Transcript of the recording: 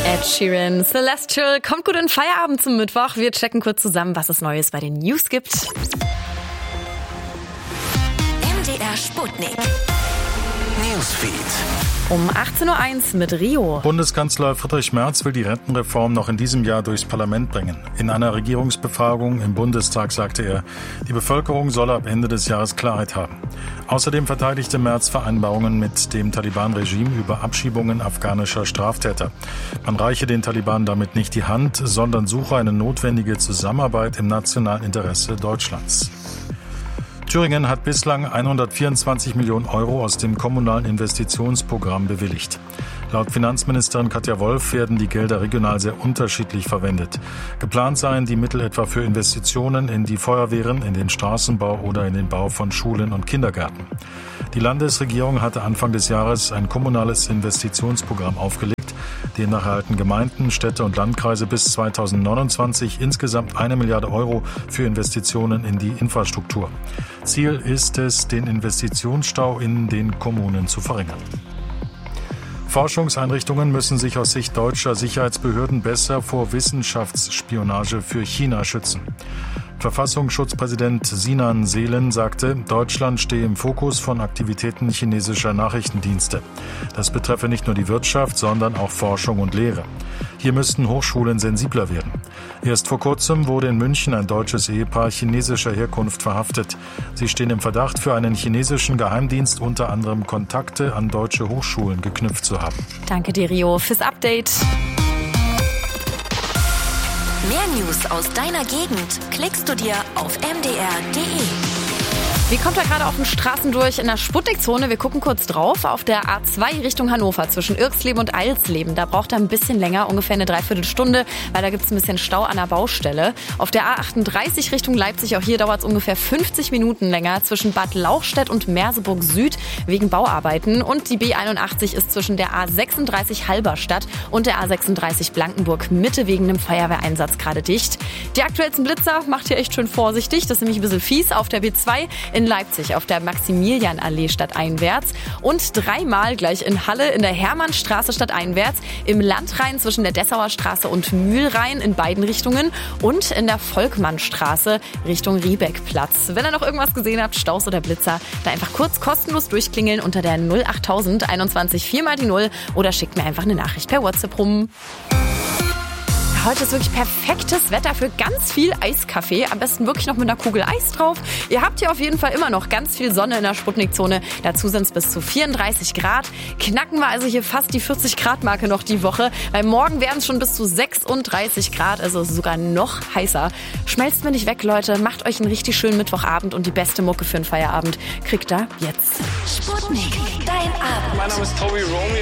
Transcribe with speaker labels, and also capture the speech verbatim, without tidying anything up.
Speaker 1: Ed Sheeran, Celestial, kommt gut in Feierabend zum Mittwoch. Wir checken kurz zusammen, was es Neues bei den News gibt.
Speaker 2: M D R Sputnik. Newsfeed.
Speaker 1: Um achtzehn Uhr eins mit Rio.
Speaker 3: Bundeskanzler Friedrich Merz will die Rentenreform noch in diesem Jahr durchs Parlament bringen. In einer Regierungsbefragung im Bundestag sagte er, die Bevölkerung solle ab Ende des Jahres Klarheit haben. Außerdem verteidigte Merz Vereinbarungen mit dem Taliban-Regime über Abschiebungen afghanischer Straftäter. Man reiche den Taliban damit nicht die Hand, sondern suche eine notwendige Zusammenarbeit im nationalen Interesse Deutschlands. Thüringen hat bislang hundertvierundzwanzig Millionen Euro aus dem kommunalen Investitionsprogramm bewilligt. Laut Finanzministerin Katja Wolf werden die Gelder regional sehr unterschiedlich verwendet. Geplant seien die Mittel etwa für Investitionen in die Feuerwehren, in den Straßenbau oder in den Bau von Schulen und Kindergärten. Die Landesregierung hatte Anfang des Jahres ein kommunales Investitionsprogramm aufgelegt. Demnach erhalten Gemeinden, Städte und Landkreise bis zweitausendneunundzwanzig insgesamt eine Milliarde Euro für Investitionen in die Infrastruktur. Ziel ist es, den Investitionsstau in den Kommunen zu verringern. Forschungseinrichtungen müssen sich aus Sicht deutscher Sicherheitsbehörden besser vor Wissenschaftsspionage für China schützen. Verfassungsschutzpräsident Sinan Seelen sagte, Deutschland stehe im Fokus von Aktivitäten chinesischer Nachrichtendienste. Das betreffe nicht nur die Wirtschaft, sondern auch Forschung und Lehre. Hier müssten Hochschulen sensibler werden. Erst vor kurzem wurde in München ein deutsches Ehepaar chinesischer Herkunft verhaftet. Sie stehen im Verdacht, für einen chinesischen Geheimdienst unter anderem Kontakte an deutsche Hochschulen geknüpft zu haben.
Speaker 1: Danke dir, Rio, fürs Update.
Speaker 2: Mehr News aus deiner Gegend klickst du dir auf m d r punkt d e.
Speaker 1: Wie kommt da gerade auf den Straßen durch in der Sputnik-Zone? Wir gucken kurz drauf. Auf der A zwei Richtung Hannover zwischen Irxleben und Eilsleben. Da braucht er ein bisschen länger, ungefähr eine Dreiviertelstunde, weil da gibt es ein bisschen Stau an der Baustelle. Auf der A achtunddreißig Richtung Leipzig, auch hier dauert es ungefähr fünfzig Minuten länger zwischen Bad Lauchstädt und Merseburg Süd wegen Bauarbeiten. Und die B einundachtzig ist zwischen der A sechsunddreißig Halberstadt und der A sechsunddreißig Blankenburg Mitte wegen einem Feuerwehreinsatz gerade dicht. Die aktuellsten Blitzer macht hier echt schön vorsichtig. Das ist nämlich ein bisschen fies. Auf der B zwei in Leipzig auf der Maximilianallee stadteinwärts und dreimal gleich in Halle in der Hermannstraße stadteinwärts, im Landrhein zwischen der Dessauer Straße und Mühlrhein in beiden Richtungen und in der Volkmannstraße Richtung Riebeckplatz. Wenn ihr noch irgendwas gesehen habt, Staus oder Blitzer, da einfach kurz kostenlos durchklingeln unter der null achttausend einundzwanzig vier mal die null oder schickt mir einfach eine Nachricht per WhatsApp rum. Heute ist wirklich perfektes Wetter für ganz viel Eiskaffee. Am besten wirklich noch mit einer Kugel Eis drauf. Ihr habt hier auf jeden Fall immer noch ganz viel Sonne in der Sputnik-Zone. Dazu sind es bis zu vierunddreißig Grad. Knacken wir also hier fast die vierzig Grad Marke noch die Woche. Weil morgen werden es schon bis zu sechsunddreißig Grad, also sogar noch heißer. Schmelzt mir nicht weg, Leute. Macht euch einen richtig schönen Mittwochabend und die beste Mucke für den Feierabend kriegt ihr jetzt.
Speaker 2: Sputnik, dein Abend.
Speaker 4: Mein Name ist Tobi Romeo.